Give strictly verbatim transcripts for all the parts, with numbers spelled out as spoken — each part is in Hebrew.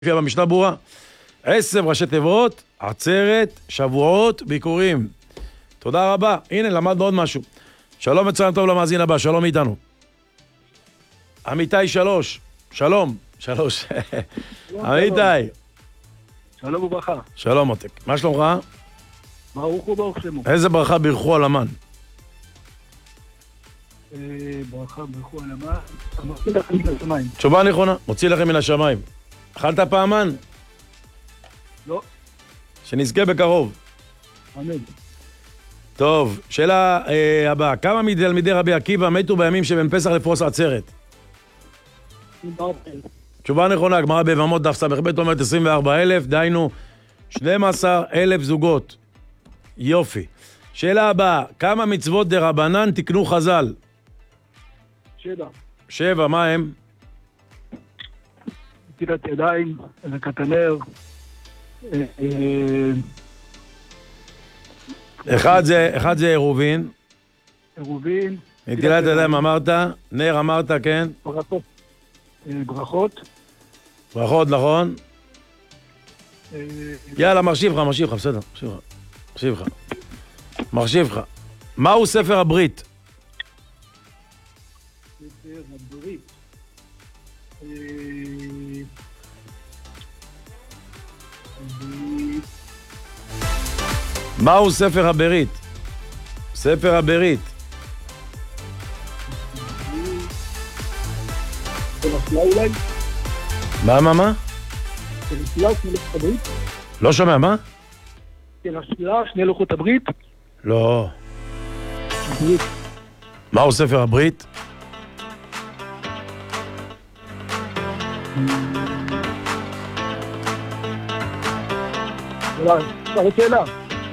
לפי במשנה ברורה, עשר ראשי תיבות, עצרת, שבועות, ביקורים. תודה רבה. הנה, למדנו עוד משהו. שלום וצהריים טוב למאזין הבא, שלום איתנו. אמיתי שלוש, שלום, שלוש. אמיתי. שלום וברכה. שלום מותק. מה שלומך? ברוך הוא ברוך שמו. איזה ברכה בירכו על המן? ברכה בירכו על המן. מוציא לכם מן השמיים. תשובה נכונה, מוציא לכם מן השמיים. אכלת פעמן? לא. שנזכה בקרוב. אמן. טוב, שאלה אה, הבאה. כמה מתלמידי רבי עקיבא מתו בימים שבין פסח לפרוס עצרת? תשובה נכונה, גמרא ביבמות דף ס"ב אומרת עשרים וארבעה אלף, דהיינו שנים עשר אלף זוגות. יופי. שאלה הבאה, כמה מצוות דרבנן תקנו חז"ל? שבע. שבע, מה הם? נטילת ידיים, הדלקת הנר. אחד זה, אחד זה עירובין. עירובין. נטילת ידיים אמרת, נר אמרת, כן? ברכות. ברכות. ברכות, נכון? יאללה, מרשיב לך, מרשיב לך, בסדר, מרשיב לך. מרשיב לך. מרשיב לך. מהו ספר הברית? ספר הברית. מהו ספר הברית? ספר הברית. מה, מה, מה? לא שומע, מה? כן, השאלה, שני לוחות הברית. לא. מהו ספר הברית? אפשר שאלה.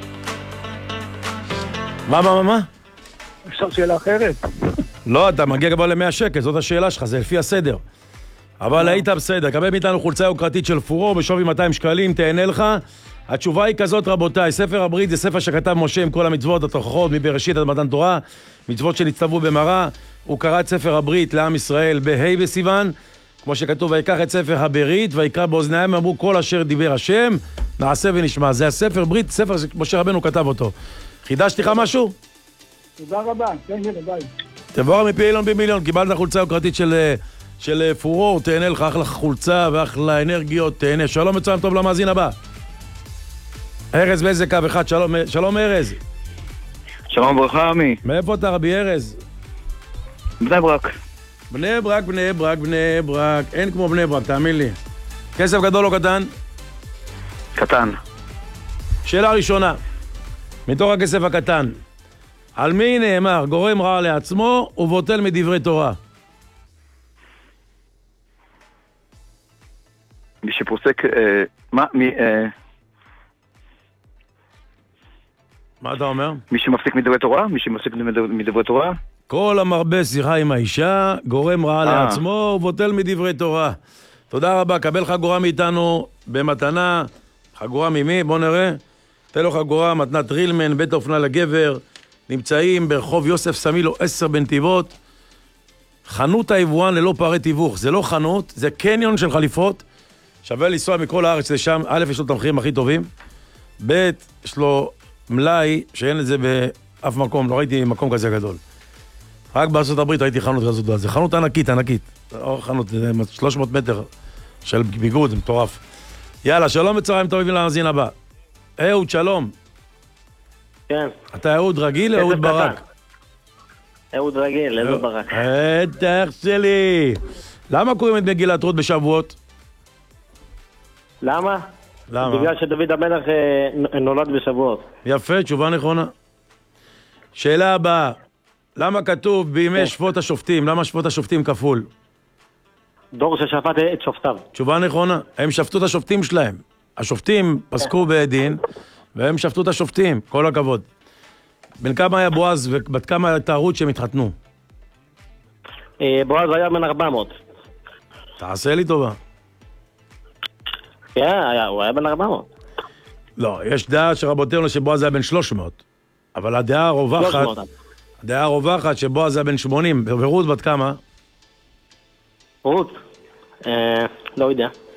מה, מה, מה, מה? אפשר שאלה אחרת. לא, אתה מגיע כבר ל-מאה שקל, זאת השאלה שלך, זה לפי הסדר. אבל היית בסדר, קבל מאיתנו חולצה יוקרתית של פורור בשווי מאתיים שקלים, תהנה לך. התשובה היא כזאת, רבותיי, ספר הברית זה ספר שכתב משה עם כל המצוות, התוכחות, מבראשית עד מתן תורה, מצוות שנצטוו במראה. הוא קרא את ספר הברית לעם ישראל בה' בסיוון, כמו שכתוב, ויקח את ספר הברית, ויקרא באוזניהם, אמרו כל אשר דיבר השם, נעשה ונשמע. זה הספר ברית, ספר שמשה רבנו כתב אותו. חידשתי לך משהו? תודה רבה, כן, כן, ביי. תבואר מפעילון במיליון, קיבלת חולצה יוקרתית של, של פורור, תהנה לך, אחלה חולצה ואחלה אנרגיות, תהנה. שלום וצהריים טוב למאזין הבא. ארז באיזה קו אחד, שלום, שלום ארז. שלום ברכה עמי. מאיפה אתה רבי ארז? בני ברק. בני ברק, בני ברק, בני ברק, אין כמו בני ברק, תאמין לי. כסף גדול או קטן? קטן. שאלה ראשונה, מתוך הכסף הקטן, על מי נאמר גורם רע לעצמו ובוטל מדברי תורה? מי שפוסק, אה, מה, מי, אה... מה אתה אומר? מי שמפסיק מדברי תורה? מי שמפסיק מדברי תורה? כל המרבה שיחה עם האישה, גורם רע לעצמו ובוטל מדברי תורה. תודה רבה, קבל חגורה מאיתנו במתנה. חגורה ממי? בוא נראה. תן לו חגורה, מתנת רילמן, בית האופנה לגבר. נמצאים ברחוב יוסף סמילו עשר בנתיבות. חנות היבואן ללא פערי תיווך. זה לא חנות, זה קניון של חליפות. שווה לנסוע מכל הארץ לשם. א', יש לו את המחירים הכי טובים. ב', יש לו מלאי שאין את זה באף מקום. לא ראיתי מקום כזה גדול. רק בארצות הברית ראיתי חנות כזאת. זה חנות ענקית, ענקית. חנות, זה שלוש מאות מטר של ביגוד, זה מטורף. יאללה, שלום וצהריים טובים למאזין הבא. אהוד, שלום. כן. אתה אהוד רגיל או אהוד ברק? אהוד רגיל, אהוד ברק. בטח שלי. למה קוראים את מגילת רות בשבועות? למה? למה? בגלל שדוד המלך נולד בשבועות. יפה, תשובה נכונה. שאלה הבאה. למה כתוב בימי שפוט השופטים? למה שפוט השופטים כפול? דור ששפט את שופטיו. תשובה נכונה. הם שפטו את השופטים שלהם. השופטים פסקו בדין, והם שפטו את השופטים. כל הכבוד. בין כמה היה בועז ובת כמה הייתה רות שהם התחתנו? בועז היה בן ארבע מאות. תעשה לי טובה. כן, הוא היה בן ארבע מאות. לא, יש דעה שרבותינו שבועז היה בן שלוש מאות. אבל הדעה הרווחת, הדעה הרווחת שבועז היה בן שמונים. ורות בת כמה? רות? אה, לא יודע.